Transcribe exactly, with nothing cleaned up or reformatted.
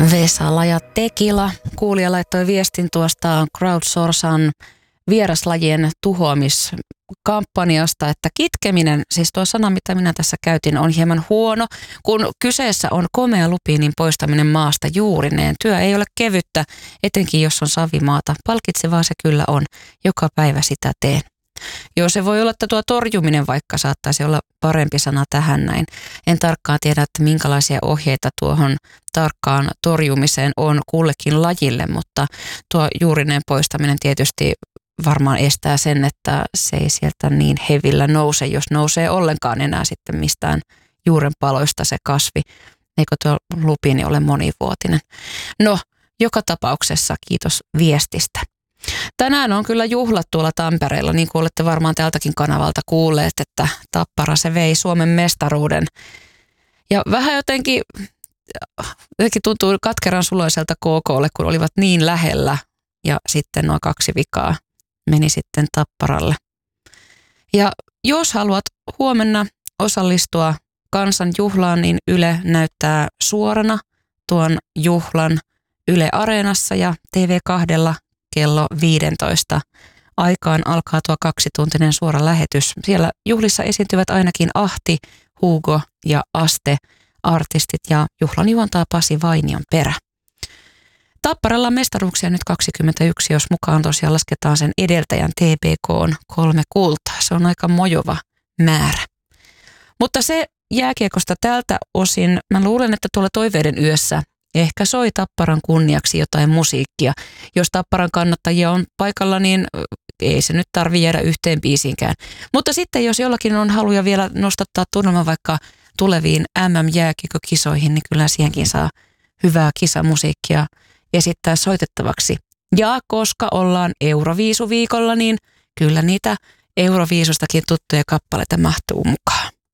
Vesala ja Tekila. Kuulija laittoi viestin tuosta crowdsourcan vieraslajien tuhoamiskampanjasta, että kitkeminen, siis tuo sana, mitä minä tässä käytin, on hieman huono. Kun kyseessä on komea lupiinin poistaminen maasta juurineen, työ ei ole kevyttä, etenkin jos on savimaata. Palkitsevaa se kyllä on. Joka päivä sitä teen. Joo, se voi olla, että tuo torjuminen vaikka saattaisi olla parempi sana tähän näin. En tarkkaan tiedä, että minkälaisia ohjeita tuohon tarkkaan torjumiseen on kullekin lajille, mutta tuo juurineen poistaminen tietysti varmaan estää sen, että se ei sieltä niin hevillä nouse, jos nousee ollenkaan enää sitten mistään juurenpaloista se kasvi. Eikö tuo lupiini ole monivuotinen? No, joka tapauksessa kiitos viestistä. Tänään on kyllä juhlat tuolla Tampereella, niin kuin olette varmaan tältäkin kanavalta kuulleet, että Tappara se vei Suomen mestaruuden. Ja vähän jotenkin, jotenkin tuntuu katkeran suloiselta K K:lle, kun olivat niin lähellä ja sitten nuo kaksi vikaa meni sitten Tapparalle. Ja jos haluat huomenna osallistua kansan juhlaan, niin Yle näyttää suorana tuon juhlan Yle Areenassa ja T V kahdella kello viisitoista aikaan alkaa tuo kaksituntinen suora lähetys. Siellä juhlissa esiintyvät ainakin Ahti, Hugo ja Aste artistit ja juhlan juontaa Pasi Vainion perä. Tapparalla on mestaruuksia nyt kaksikymmentäyksi, jos mukaan tosiaan lasketaan sen edeltäjän T P K:n kolme kultaa. Se on aika mojova määrä. Mutta se jääkiekosta tältä osin, mä luulen, että tuolla Toiveiden yössä ehkä soi Tapparan kunniaksi jotain musiikkia. Jos Tapparan kannattajia on paikalla, niin ei se nyt tarvitse jäädä yhteen biisiinkään. Mutta sitten jos jollakin on haluja vielä nostattaa tunnelma vaikka tuleviin M M-jääkiekkokisoihin, niin kyllä siihenkin saa hyvää kisamusiikkia esittää soitettavaksi. Ja koska ollaan Euroviisuviikolla, niin kyllä niitä Euroviisustakin tuttuja kappaleita mahtuu mukaan.